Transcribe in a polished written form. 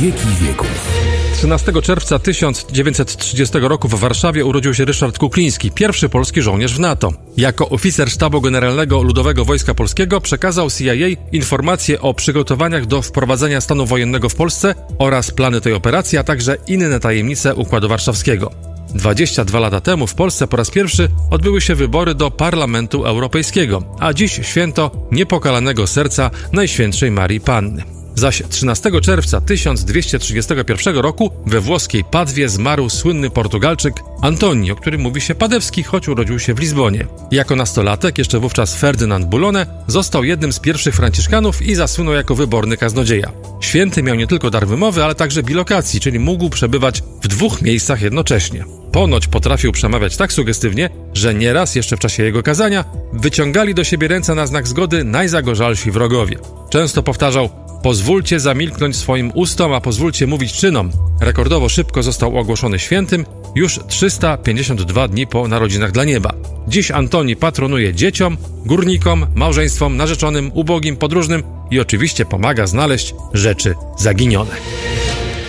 wieki wieków. 13 czerwca 1930 roku w Warszawie urodził się Ryszard Kukliński, pierwszy polski żołnierz w NATO. Jako oficer Sztabu Generalnego Ludowego Wojska Polskiego przekazał CIA informacje o przygotowaniach do wprowadzenia stanu wojennego w Polsce oraz plany tej operacji, a także inne tajemnice Układu Warszawskiego. 22 lata temu w Polsce po raz pierwszy odbyły się wybory do Parlamentu Europejskiego, a dziś święto niepokalanego serca Najświętszej Marii Panny. Zaś 13 czerwca 1231 roku we włoskiej Padwie zmarł słynny Portugalczyk Antoni, o którym mówi się Padewski, choć urodził się w Lizbonie. Jako nastolatek, jeszcze wówczas Ferdynand Boulogne, został jednym z pierwszych franciszkanów i zasłynął jako wyborny kaznodzieja. Święty miał nie tylko dar wymowy, ale także bilokacji, czyli mógł przebywać w dwóch miejscach jednocześnie. Ponoć potrafił przemawiać tak sugestywnie, że nieraz jeszcze w czasie jego kazania wyciągali do siebie ręce na znak zgody najzagorzalsi wrogowie. Często powtarzał: pozwólcie zamilknąć swoim ustom, a pozwólcie mówić czynom. Rekordowo szybko został ogłoszony świętym, już 352 dni po narodzinach dla nieba. Dziś Antoni patronuje dzieciom, górnikom, małżeństwom, narzeczonym, ubogim, podróżnym i oczywiście pomaga znaleźć rzeczy zaginione.